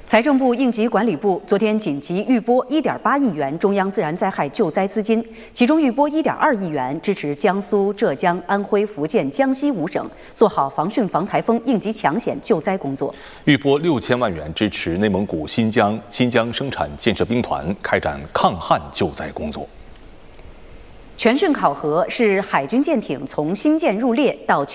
财政部应急管理部昨天紧急预拨1.8亿元中央自然灾害救灾资金，其中预拨1.2亿元支持江苏、浙江、安徽、福建、江西5省做好防汛防台风应急抢险救灾工作； 预拨6000万元支持内蒙古、新疆生产建设兵团开展抗旱救灾工作。 全汛考核是海军舰艇从新建入列到